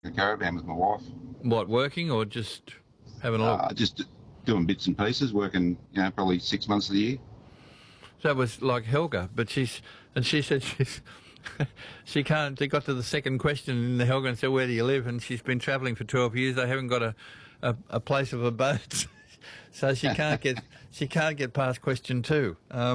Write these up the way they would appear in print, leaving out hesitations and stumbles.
a caravan with my wife. What, working or just having a look? Just doing bits and pieces, working, probably 6 months of the year. That was like Helga, but she said she's she can't. They got to the second question in the Helga and said, "Where do you live?" And she's been travelling for 12 years. They haven't got a place of abode, so she can't get past question two.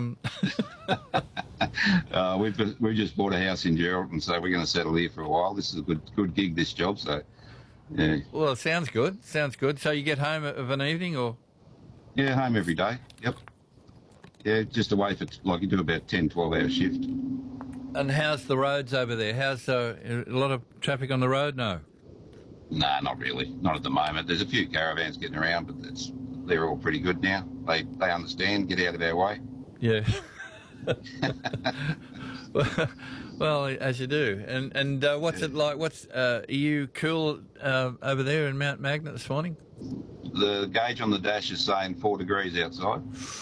We've just bought a house in Geraldton, so we're going to settle here for a while. This is a good gig, this job. So, yeah. Well, it sounds good. Sounds good. So you get home of an evening, or? Yeah, home every day. Yep. Yeah, just away for, you do about 10, 12-hour shift. And how's the roads over there? How's a lot of traffic on the road? No? Nah, not really. Not at the moment. There's a few caravans getting around, but they're all pretty good now. They understand, get out of our way. Yeah. Well, as you do. And what's it like? Are you cool over there in Mount Magnet this morning? The gauge on the dash is saying 4 degrees outside.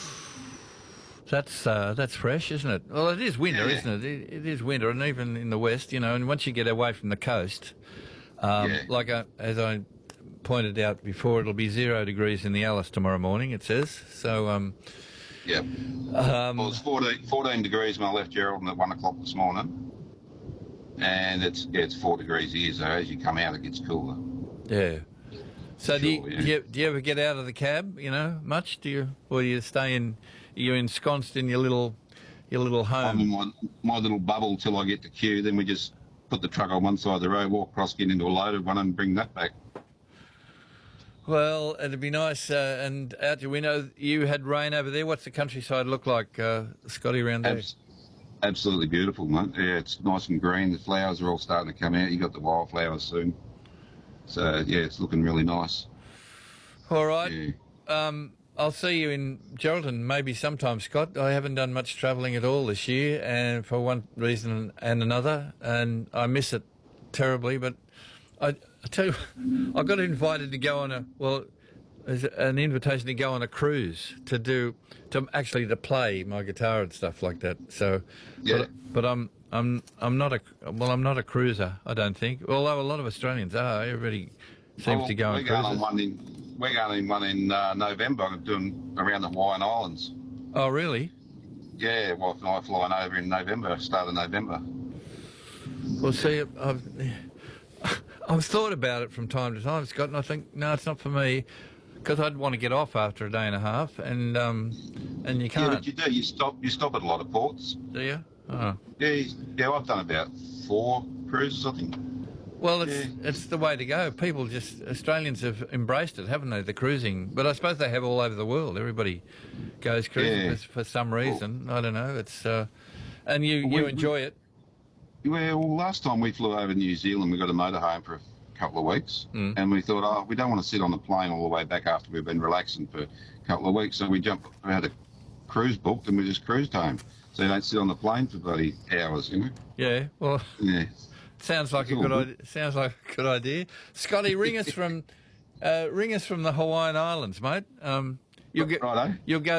That's fresh, isn't it? Well, it is winter, isn't it? It is winter, and even in the west, and once you get away from the coast, as I pointed out before, it'll be 0 degrees in the Alice tomorrow morning, it says. So, yeah. Well, it was 14 degrees when I left Geraldton at 1 o'clock this morning, and it's 4 degrees here, so as you come out, it gets cooler. Yeah. So do you ever get out of the cab, much? Or do you stay in? You're ensconced in your little home. I'm in my little bubble till I get to Kew. Then we just put the truck on one side of the road, walk across, get into a loaded one, and bring that back. Well, it'd be nice. And out your window, you had rain over there. What's the countryside look like, Scotty, around there? Absolutely beautiful, mate. Yeah, it's nice and green. The flowers are all starting to come out. You got the wildflowers soon. So yeah, it's looking really nice. All right. Yeah. I'll see you in Geraldton maybe sometime, Scott. I haven't done much travelling at all this year, and for one reason and another, and I miss it terribly. But I tell you, I got invited to go on there's an invitation to go on a cruise to play my guitar and stuff like that. So, yeah. But I'm not a cruiser, I don't think. Although a lot of Australians are. Everybody seems to go on cruises. We're going on one in November, doing around the Hawaiian Islands. Oh, really? Yeah, wife and I are flying over in November, start of November. Well, see, I've thought about it from time to time, Scott, and I think, no, it's not for me, because I'd want to get off after a day and a half, and you can't. Yeah, but you do. You stop at a lot of ports. Do you? Oh. Yeah, I've done about 4 cruises, I think. Well, it's the way to go. Australians have embraced it, haven't they, the cruising? But I suppose they have all over the world. Everybody goes cruising for some reason. I don't know. It's and you enjoy it. Well, last time we flew over New Zealand, we got a motorhome for a couple of weeks, and we thought, we don't want to sit on the plane all the way back after we've been relaxing for a couple of weeks, so we had a cruise booked and we just cruised home. So you don't sit on the plane for bloody hours, Yeah, well... Yeah. Sounds like a good idea. Sounds like a good idea. Scotty, ring us from the Hawaiian Islands, mate. You'll go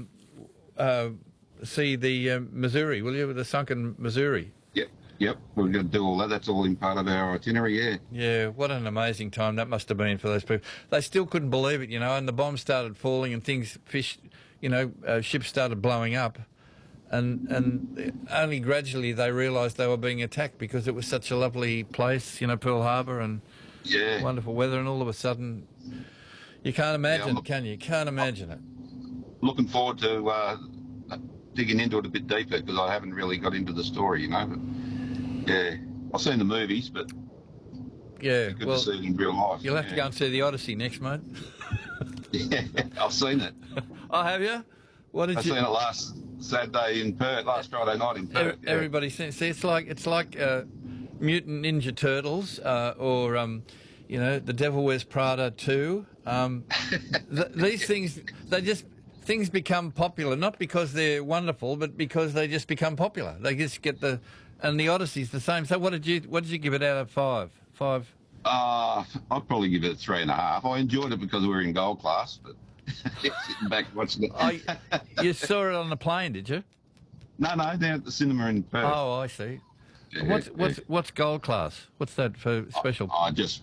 to see the Missouri, will you? The sunken Missouri. Yep. We're going to do all that. That's all in part of our itinerary. Yeah. Yeah. What an amazing time that must have been for those people. They still couldn't believe it, and the bombs started falling and ships started blowing up. And only gradually they realised they were being attacked because it was such a lovely place, Pearl Harbor, and wonderful weather, and all of a sudden, you can't imagine, can you? Can't imagine it. Looking forward to digging into it a bit deeper because I haven't really got into the story, But, yeah, I've seen the movies, but yeah, good to see it in real life. You'll have to go and see the Odyssey next, mate. Yeah, I've seen it. Oh, have you? I've seen it last Saturday in Perth, last Friday night in Perth. Everybody sees. See, it's like Mutant Ninja Turtles, or The Devil Wears Prada 2. These things, things become popular not because they're wonderful, but because they just become popular. They just get and the Odyssey's the same. So what did you give it out of 5? 5? I'd probably give it a 3.5. I enjoyed it because we were in gold class, but. Sitting back watching it. You saw it on the plane, did you? No, down at the cinema in Perth. Oh, I see. Yeah, What's gold class? What's that for special? I just